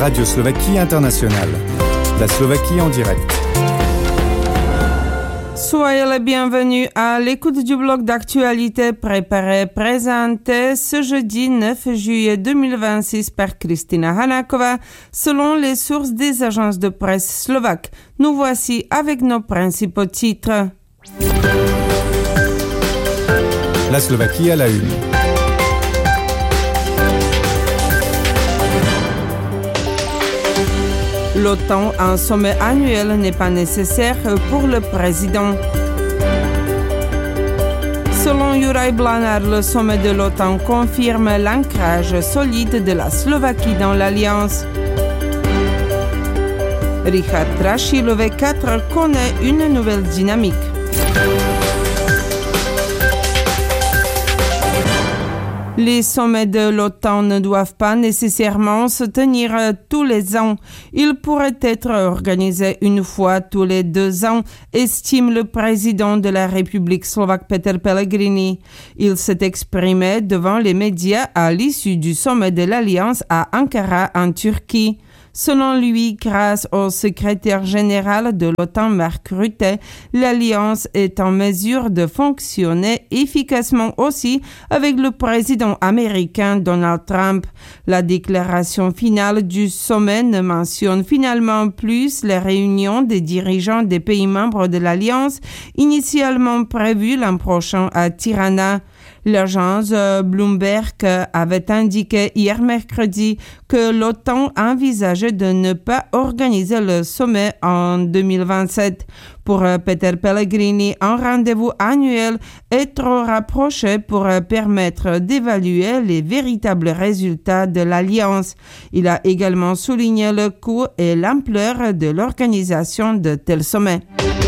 Radio Slovaquie Internationale. La Slovaquie en direct. Soyez les bienvenus à l'écoute du bloc d'actualité préparé et présenté ce jeudi 9 juillet 2026 par Kristina Hanakova selon les sources des agences de presse slovaques. Nous voici avec nos principaux titres. La Slovaquie à la une. L'OTAN, un sommet annuel n'est pas nécessaire pour le président. Selon Juraj Blanár, le sommet de l'OTAN confirme l'ancrage solide de la Slovaquie dans l'Alliance. Richard Trachy, le V4, connaît une nouvelle dynamique. Les sommets de l'OTAN ne doivent pas nécessairement se tenir tous les ans. Ils pourraient être organisés une fois tous les 2 ans, estime le président de la République slovaque Peter Pellegrini. Il s'est exprimé devant les médias à l'issue du sommet de l'Alliance à Ankara en Turquie. Selon lui, grâce au secrétaire général de l'OTAN Mark Rutte, l'Alliance est en mesure de fonctionner efficacement aussi avec le président américain Donald Trump. La déclaration finale du sommet ne mentionne finalement plus les réunions des dirigeants des pays membres de l'Alliance, initialement prévues l'an prochain à Tirana. L'agence Bloomberg avait indiqué hier mercredi que l'OTAN envisageait de ne pas organiser le sommet en 2027. Pour Peter Pellegrini, un rendez-vous annuel est trop rapproché pour permettre d'évaluer les véritables résultats de l'Alliance. Il a également souligné le coût et l'ampleur de l'organisation de tels sommets.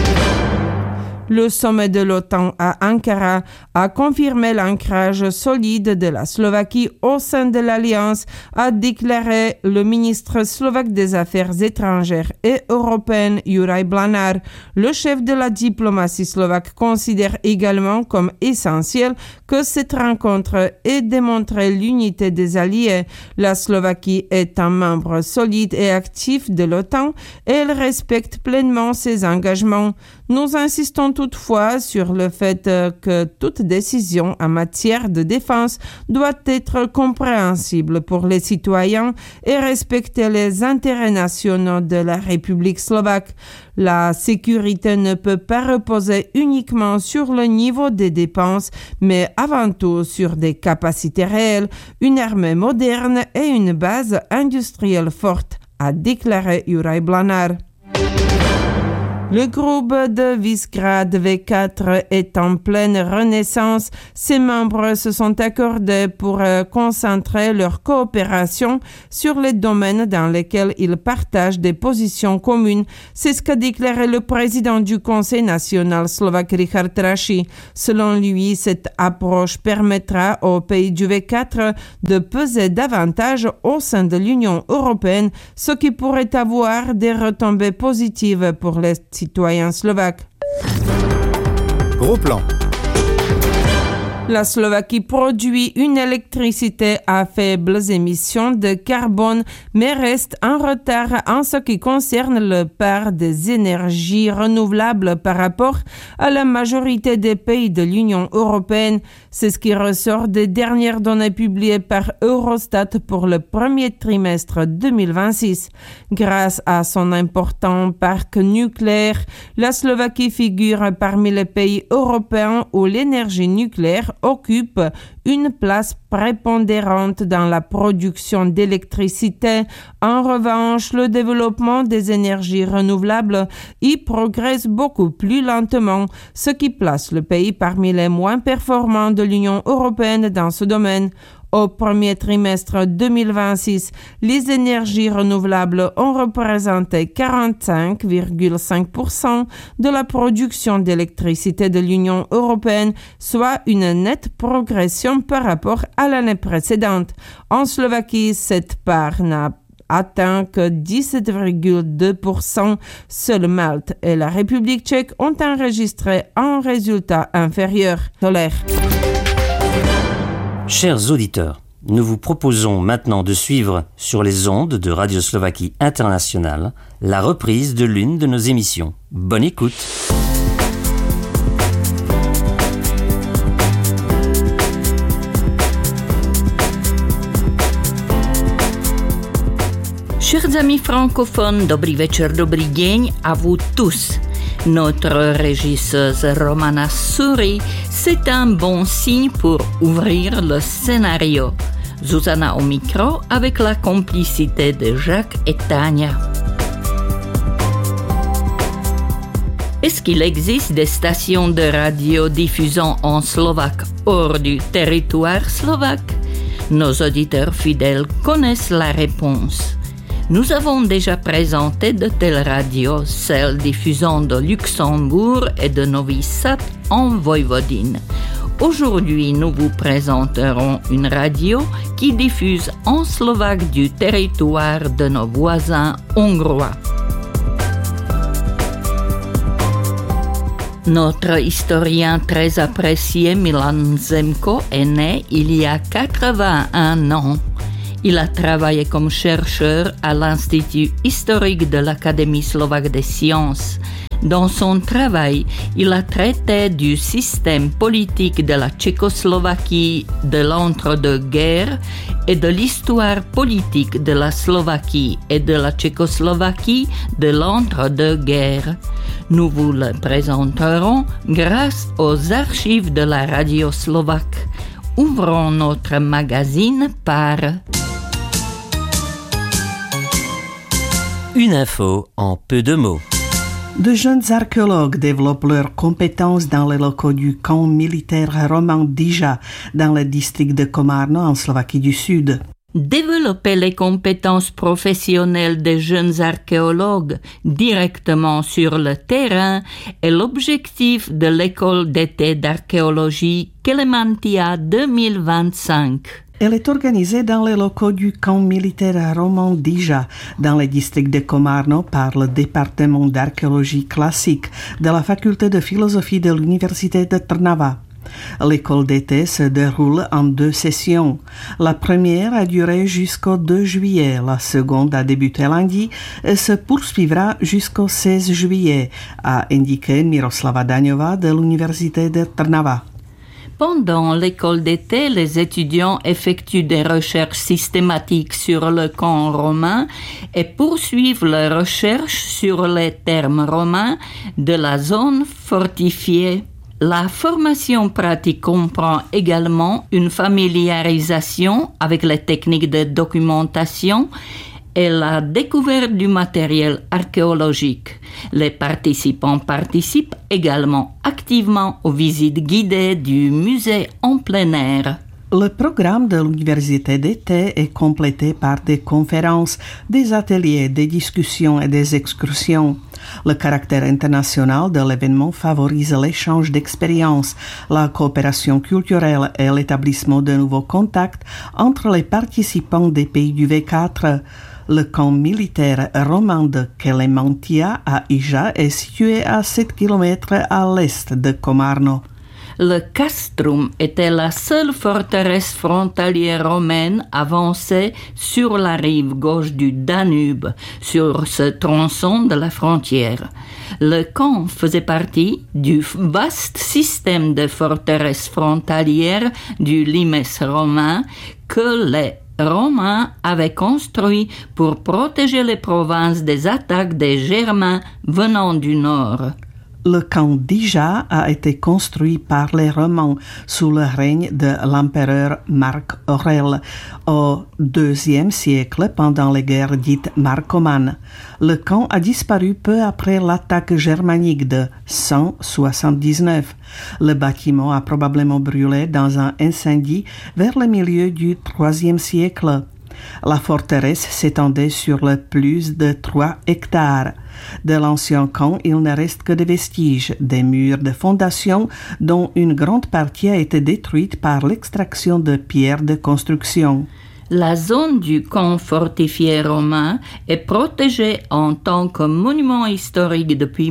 Le sommet de l'OTAN à Ankara a confirmé l'ancrage solide de la Slovaquie au sein de l'Alliance, a déclaré le ministre slovaque des Affaires étrangères et européennes Juraj Blanár. Le chef de la diplomatie slovaque considère également comme essentiel que cette rencontre ait démontré l'unité des alliés. La Slovaquie est un membre solide et actif de l'OTAN et elle respecte pleinement ses engagements. Nous insistons toutefois sur le fait que toute décision en matière de défense doit être compréhensible pour les citoyens et respecter les intérêts nationaux de la République slovaque. La sécurité ne peut pas reposer uniquement sur le niveau des dépenses, mais avant tout sur des capacités réelles, une armée moderne et une base industrielle forte, a déclaré Juraj Blanár. Le groupe de Visegrad V4 est en pleine renaissance. Ses membres se sont accordés pour concentrer leur coopération sur les domaines dans lesquels ils partagent des positions communes. C'est ce qu'a déclaré le président du Conseil national slovaque Richard Trachy. Selon lui, cette approche permettra aux pays du V4 de peser davantage au sein de l'Union européenne, ce qui pourrait avoir des retombées positives pour les citoyens slovaques. Gros plan. La Slovaquie produit une électricité à faibles émissions de carbone, mais reste en retard en ce qui concerne le part des énergies renouvelables par rapport à la majorité des pays de l'Union européenne. C'est ce qui ressort des dernières données publiées par Eurostat pour le premier trimestre 2026. Grâce à son important parc nucléaire, la Slovaquie figure parmi les pays européens où l'énergie nucléaire occupe une place prépondérante dans la production d'électricité. En revanche, le développement des énergies renouvelables y progresse beaucoup plus lentement, ce qui place le pays parmi les moins performants de l'Union européenne dans ce domaine. Au premier trimestre 2026, les énergies renouvelables ont représenté 45,5% de la production d'électricité de l'Union européenne, soit une nette progression par rapport à l'année précédente. En Slovaquie, cette part n'a atteint que 17,2%. Seule Malte et la République tchèque ont enregistré un résultat inférieur. Solaire. Chers auditeurs, Nous vous proposons maintenant de suivre sur les ondes de Radio Slovaquie Internationale la reprise de l'une de nos émissions. Bonne écoute. Chers amis francophones, dobrý večer, dobrý deň à vous tous. Notre régisseuse Romana Suri, c'est un bon signe pour ouvrir le scénario. Zuzana au micro avec la complicité de Jacques et Tania. Est-ce qu'il existe des stations de radio diffusant en slovaque hors du territoire slovaque? Nos auditeurs fidèles connaissent la réponse. Nous avons déjà présenté de telles radios, celles diffusant de Luxembourg et de Novi Sad en Voïvodine. Aujourd'hui, nous vous présenterons une radio qui diffuse en slovaque du territoire de nos voisins hongrois. Notre historien très apprécié Milan Zemko est né il y a 81 ans. Il a travaillé comme chercheur à l'Institut historique de l'Académie slovaque des sciences. Dans son travail, il a traité du système politique de la Tchécoslovaquie de l'entre-deux-guerres et de l'histoire politique de la Slovaquie et de la Tchécoslovaquie de l'entre-deux-guerres. Nous vous le présenterons grâce aux archives de la radio slovaque. Ouvrons notre magazine par... Une info en peu de mots. De jeunes archéologues développent leurs compétences dans les locaux du camp militaire roman Dija, dans le district de Komárno, en Slovaquie du Sud. Développer les compétences professionnelles des jeunes archéologues directement sur le terrain est l'objectif de l'école d'été d'archéologie Kelemantia 2025. Elle est organisée dans les locaux du camp militaire roman Dija, dans le district de Komárno, par le département d'archéologie classique de la faculté de philosophie de l'université de Trnava. L'école d'été se déroule en 2 sessions. La première a duré jusqu'au 2 juillet, la seconde a débuté lundi et se poursuivra jusqu'au 16 juillet, a indiqué Miroslava Daňová de l'université de Trnava. Pendant l'école d'été, les étudiants effectuent des recherches systématiques sur le camp romain et poursuivent leurs recherches sur les termes romains de la zone fortifiée. La formation pratique comprend également une familiarisation avec les techniques de documentation et la découverte du matériel archéologique. Les participants participent également activement aux visites guidées du musée en plein air. Le programme de l'université d'été est complété par des conférences, des ateliers, des discussions et des excursions. Le caractère international de l'événement favorise l'échange d'expériences, la coopération culturelle et l'établissement de nouveaux contacts entre les participants des pays du V4. Le camp militaire roman de Kelemantia à Ija est situé à 7 km à l'est de Komárno. Le castrum était la seule forteresse frontalière romaine avancée sur la rive gauche du Danube, sur ce tronçon de la frontière. Le camp faisait partie du vaste système de forteresses frontalières du limes romain que les Romains avaient construit pour protéger les provinces des attaques des Germains venant du nord. Le camp Dija a été construit par les Romains sous le règne de l'empereur Marc Aurèle au IIe siècle pendant les guerres dites marcomanes. Le camp a disparu peu après l'attaque germanique de 179. Le bâtiment a probablement brûlé dans un incendie vers le milieu du IIIe siècle. La forteresse s'étendait sur le plus de 3 hectares. De l'ancien camp, il ne reste que des vestiges, des murs de fondation dont une grande partie a été détruite par l'extraction de pierres de construction. La zone du camp fortifié romain est protégée en tant que monument historique depuis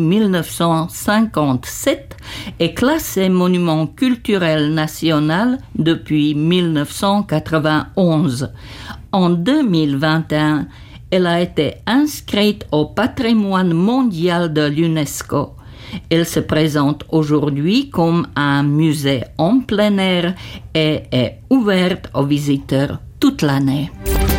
1957 et classée monument culturel national depuis 1991. En 2021, elle a été inscrite au patrimoine mondial de l'UNESCO. Elle se présente aujourd'hui comme un musée en plein air et est ouverte aux visiteurs toute l'année.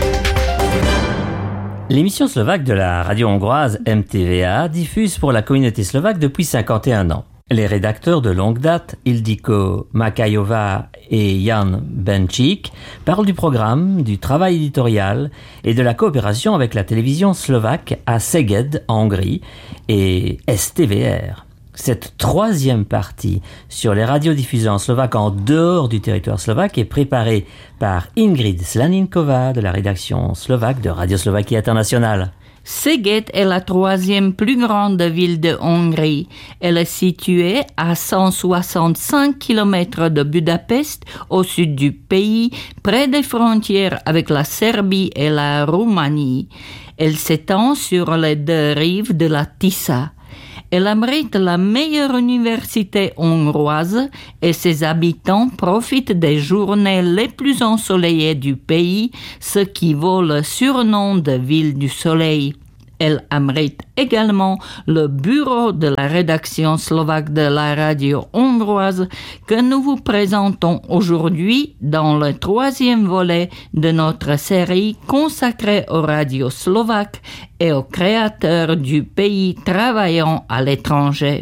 L'émission slovaque de la radio hongroise MTVA diffuse pour la communauté slovaque depuis 51 ans. Les rédacteurs de longue date, Ildiko Makajová et Jan Benčík, parlent du programme, du travail éditorial et de la coopération avec la télévision slovaque à Szeged, en Hongrie, et STVR. Cette troisième partie sur les radiodiffuseurs en slovaque en dehors du territoire slovaque est préparée par Ingrid Slaninková de la rédaction slovaque de Radio Slovaquie Internationale. Szeged est la troisième plus grande ville de Hongrie. Elle est située à 165 km de Budapest, au sud du pays, près des frontières avec la Serbie et la Roumanie. Elle s'étend sur les deux rives de la Tisa. Elle abrite la meilleure université hongroise et ses habitants profitent des journées les plus ensoleillées du pays, ce qui vaut le surnom de ville du soleil. Elle abrite également le bureau de la rédaction slovaque de la radio hongroise que nous vous présentons aujourd'hui dans le troisième volet de notre série consacrée aux radios slovaques et aux créateurs du pays travaillant à l'étranger.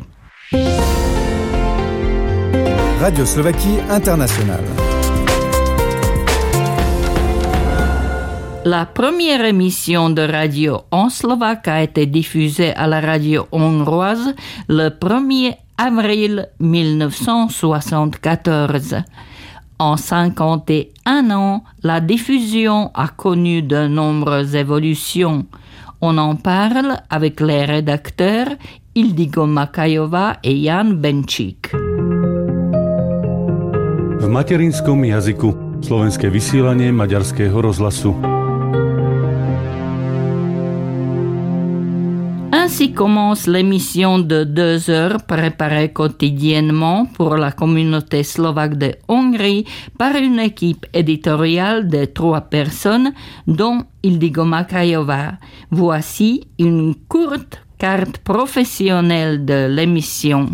Radio Slovaquie Internationale. La première émission de radio en slovaque a été diffusée à la radio hongroise le 1er avril 1974. En 51 ans, la diffusion a connu de nombreuses évolutions. On en parle avec les rédacteurs Ildiko Makajová et Jan Benčík. V materinskom jazyku slovenské vysielanie Maďarského rozhlasu. Ainsi commence l'émission de 2 heures préparée quotidiennement pour la communauté slovaque de Hongrie par une équipe éditoriale de 3 personnes, dont Ildiko Makajová. Voici une courte carte professionnelle de l'émission.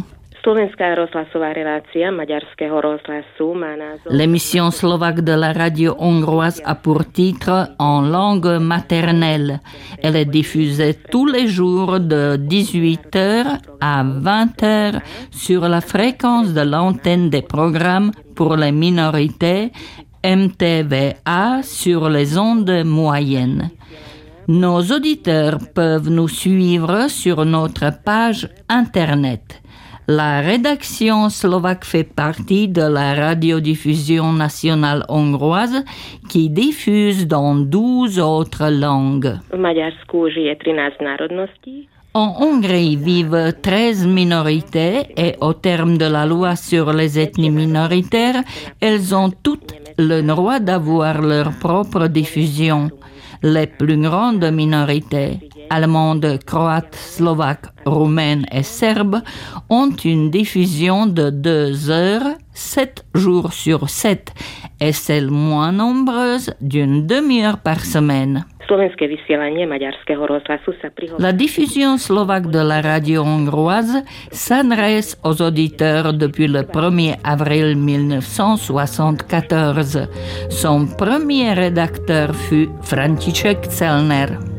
L'émission slovaque de la radio hongroise a pour titre En langue maternelle. Elle est diffusée tous les jours de 18h à 20h sur la fréquence de l'antenne des programmes pour les minorités MTVA sur les ondes moyennes. Nos auditeurs peuvent nous suivre sur notre page Internet. La rédaction slovaque fait partie de la radiodiffusion nationale hongroise qui diffuse dans 12 autres langues. En Hongrie vivent 13 minorités et au terme de la loi sur les ethnies minoritaires, elles ont toutes le droit d'avoir leur propre diffusion. Les plus grandes minorités, allemandes, croates, slovaques, roumaines et serbes, ont une diffusion de 2 heures, 7 jours sur 7, et celles moins nombreuses d'une demi-heure par semaine. La diffusion slovaque de la radio hongroise s'adresse aux auditeurs depuis le 1er avril 1974. Son premier rédacteur fut František Celner.